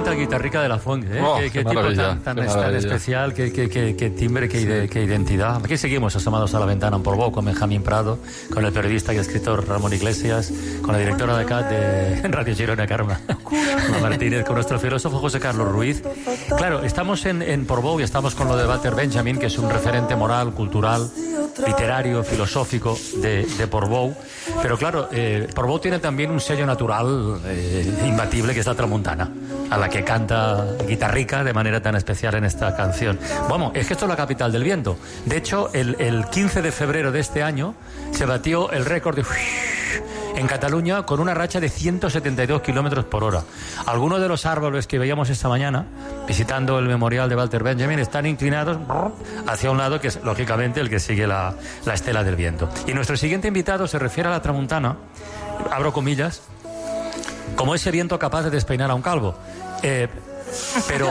encanta el Guitarrica de la Font, ¿eh? Qué tipo tan especial, qué timbre, qué identidad. Aquí seguimos asomados a la ventana en Portbou con Benjamín Prado, con el periodista y escritor Ramón Iglesias, con la directora de CAT de Radio Girona, Carme Martínez, con nuestro filósofo José Carlos Ruiz. Claro, estamos en Portbou y estamos con lo de Walter Benjamin, que es un referente moral, cultural, literario, filosófico de Portbou. Pero claro, Portbou tiene también un sello natural imbatible, que es la Tramuntana, a la que canta Guitarrica de manera tan especial en esta canción. Bueno, es que esto es la capital del viento. De hecho, el 15 de febrero de este año se batió el récord de en Cataluña con una racha de 172 kilómetros por hora. Algunos de los árboles que veíamos esta mañana visitando el memorial de Walter Benjamin están inclinados hacia un lado, que es lógicamente el que sigue la estela del viento. Y nuestro siguiente invitado se refiere a la Tramuntana, abro comillas, como ese viento capaz de despeinar a un calvo. Pero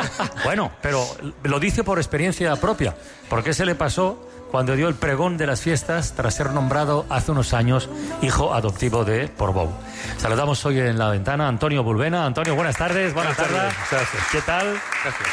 lo dice por experiencia propia, porque se le pasó cuando dio el pregón de las fiestas tras ser nombrado hace unos años hijo adoptivo de Portbou. Saludamos hoy en la ventana a Antonio Bulbena. Antonio, buenas tardes. Buenas tardes. Gracias. ¿Qué tal? Gracias.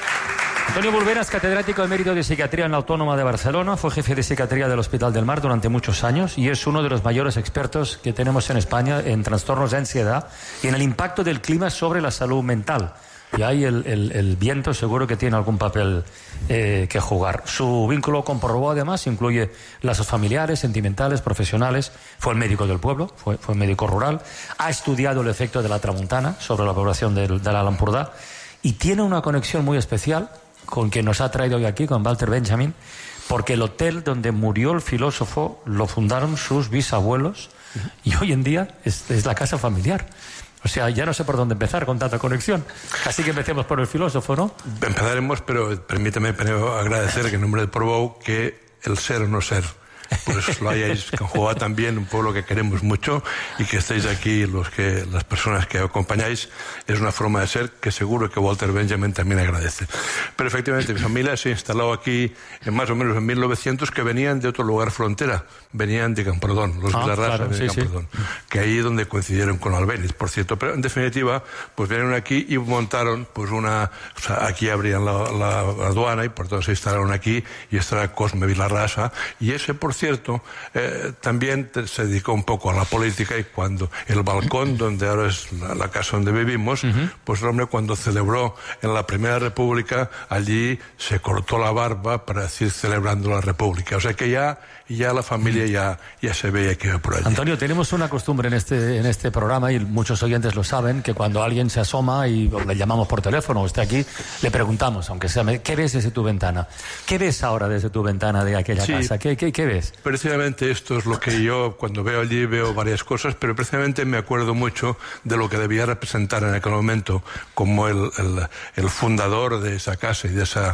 Antonio Bulbena es catedrático de mérito de psiquiatría en la Autónoma de Barcelona, fue jefe de psiquiatría del Hospital del Mar durante muchos años y es uno de los mayores expertos que tenemos en España en trastornos de ansiedad y en el impacto del clima sobre la salud mental. Y ahí el viento seguro que tiene algún papel que jugar. Su vínculo con Portbou además incluye lazos familiares, sentimentales, profesionales. Fue el médico del pueblo, fue médico rural. Ha estudiado el efecto de la Tramuntana sobre la población del Alt Empordà y tiene una conexión muy especial con quien nos ha traído hoy aquí, con Walter Benjamin, porque el hotel donde murió el filósofo lo fundaron sus bisabuelos y hoy en día es la casa familiar. O sea, ya no sé por dónde empezar con tanta conexión. Así que empecemos por el filósofo, ¿no? Empezaremos, pero permítame primero agradecer que en nombre de Portbou que el ser o no ser, pues lo hayáis conjugado también, un pueblo que queremos mucho y que estéis aquí las personas que acompañáis, es una forma de ser que seguro que Walter Benjamin también agradece. Pero efectivamente mi familia se instaló aquí en más o menos en 1900, que venían de otro lugar frontera, venían de Camprodón, los Vilarrasa de Camprodón, que ahí es donde coincidieron con Albéniz, por cierto. Pero en definitiva, pues vinieron aquí y montaron pues aquí abrían la aduana y por tanto se instalaron aquí y esta era Cosme Vilarrasa y ese, por cierto, también se dedicó un poco a la política y cuando el balcón donde ahora es la casa donde vivimos, pues el hombre cuando celebró en la Primera República, allí se cortó la barba para decir celebrando la República. O sea que ya la familia ya se veía que iba por allí. Antonio, tenemos una costumbre en este programa y muchos oyentes lo saben, que cuando alguien se asoma y le llamamos por teléfono o está aquí, le preguntamos, aunque sea, ¿qué ves desde tu ventana? ¿Qué ves ahora desde tu ventana de aquella casa? ¿Qué ves? Precisamente esto es lo que yo, cuando veo allí, veo varias cosas, pero precisamente me acuerdo mucho de lo que debía representar en aquel momento como el fundador de esa casa y de esa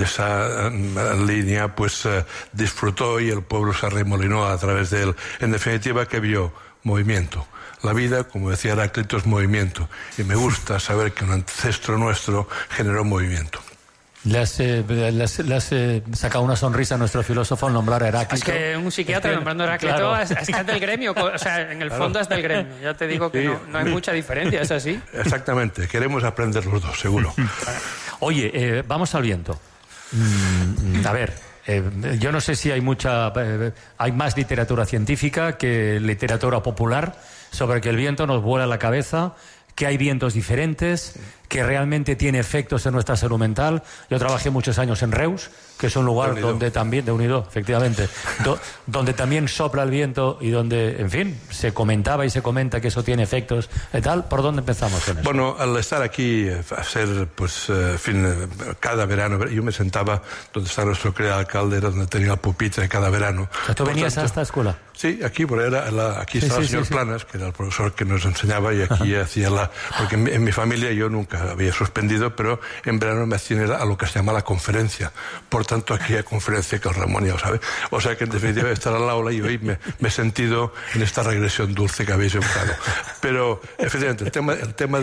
línea, pues disfrutó y el pueblo se arremolinó a través de él. En definitiva, que vio movimiento. La vida, como decía Heráclito, es movimiento. Y me gusta saber que un ancestro nuestro generó movimiento. Le has sacado una sonrisa a nuestro filósofo al nombrar a Heráclito. Es que un psiquiatra nombrando a Heráclito, claro, es del gremio, o sea, en el fondo es del gremio. Ya te digo que no hay mucha diferencia, ¿es así? Exactamente, queremos aprender los dos, seguro. Oye, vamos al viento. A ver, yo no sé si hay más literatura científica que literatura popular sobre que el viento nos vuela la cabeza, que hay vientos diferentes, que realmente tiene efectos en nuestra salud mental. Yo trabajé muchos años en Reus, que es un lugar donde también, de Unido, efectivamente, donde también sopla el viento y donde, en fin, se comentaba y se comenta que eso tiene efectos y tal. ¿Por dónde empezamos con eso? Bueno, al estar aquí, hacer, pues, en fin, cada verano, yo me sentaba donde está nuestro querido alcalde, era donde tenía la pupitre cada verano. O sea, ¿tú venías a esta escuela? Sí, aquí, aquí estaba el señor Planas, que era el profesor que nos enseñaba y aquí hacía porque en mi familia yo nunca había suspendido, pero en verano me hacían a lo que se llama la conferencia. Por tanto, aquí hay conferencia que el Ramón ya lo sabe. O sea que en definitiva estar al aula y hoy me he sentido en esta regresión dulce que habéis evocado. Pero efectivamente, el tema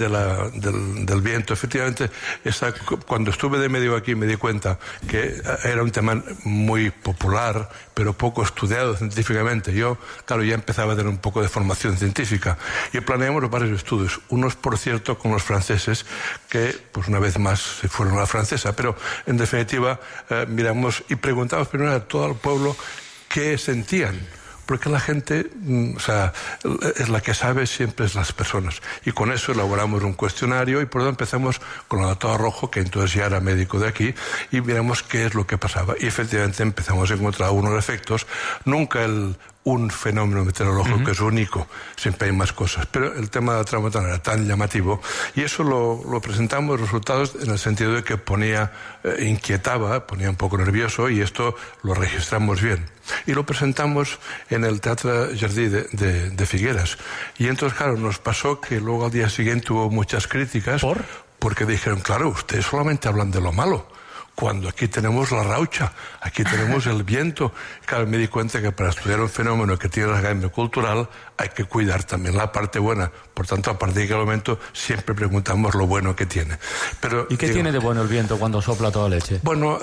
del viento, efectivamente, cuando estuve de medio aquí me di cuenta que era un tema muy popular, pero poco estudiado científicamente. Yo, claro, ya empezaba a tener un poco de formación científica y planeamos varios estudios. Unos, por cierto, con los franceses ingleses que, pues una vez más, se fueron a la francesa. Pero, en definitiva, miramos y preguntamos primero a todo el pueblo qué sentían. Porque la gente, o sea, es la que sabe siempre es las personas. Y con eso elaboramos un cuestionario y por eso empezamos con el doctor Rojo, que entonces ya era médico de aquí, y miramos qué es lo que pasaba. Y efectivamente empezamos a encontrar unos efectos, nunca un fenómeno meteorológico que es único, siempre hay más cosas, pero el tema de la tramontana era tan llamativo y eso lo presentamos resultados en el sentido de que inquietaba, ponía un poco nervioso y esto lo registramos bien. Y lo presentamos en el Teatre Jardí de Figueras. Y entonces, claro, nos pasó que luego al día siguiente hubo muchas críticas. Porque dijeron, claro, ustedes solamente hablan de lo malo, cuando aquí tenemos la raucha, aquí tenemos el viento. Claro, me di cuenta que para estudiar un fenómeno que tiene la academia cultural hay que cuidar también la parte buena. Por tanto, a partir de aquel momento siempre preguntamos lo bueno que tiene. Pero, ¿y qué tiene de bueno el viento cuando sopla toda leche? Bueno,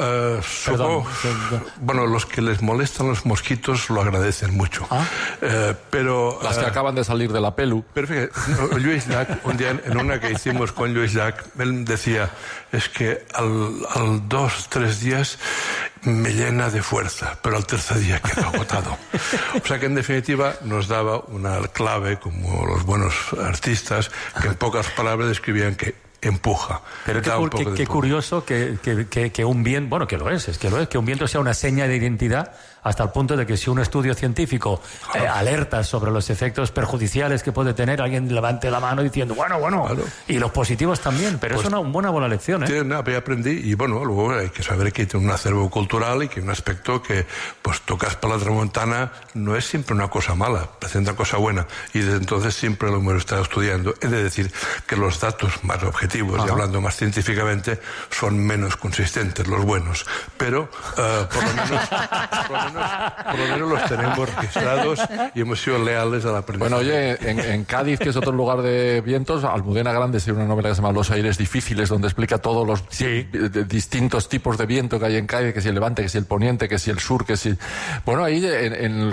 bueno, los que les molestan los mosquitos lo agradecen mucho. Pero las que acaban de salir de la pelu. Pero fíjate, Lluís Llach, un día en una que hicimos con Lluís Llach, él decía, es que al 2-3 días me llena de fuerza, pero al tercer día quedo agotado. O sea que en definitiva nos daba una clave, como los buenos artistas, que en pocas palabras describían que empuja. Pero qué curioso que un viento, bueno, que lo es que un viento sea una seña de identidad, hasta el punto de que si un estudio científico alerta sobre los efectos perjudiciales que puede tener, alguien levante la mano diciendo, bueno, claro. Y los positivos también, pero pues es una buena lección, ¿eh? Sí, aprendí, y bueno, luego hay que saber que tiene un acervo cultural y que un aspecto que, pues, tocas para la tramontana no es siempre una cosa mala, presenta una cosa buena, y desde entonces siempre lo hemos estado estudiando. Es decir, que los datos más objetivos, y hablando más científicamente, son menos consistentes, los buenos, pero por lo menos los tenemos registrados y hemos sido leales a la aprendizaje. Bueno, oye, en Cádiz, que es otro lugar de vientos, Almudena Grandes tiene una novela que se llama Los aires difíciles, donde explica todos los distintos tipos de viento que hay en Cádiz, que si el levante, que si el poniente, que si el sur, que si... Bueno, ahí en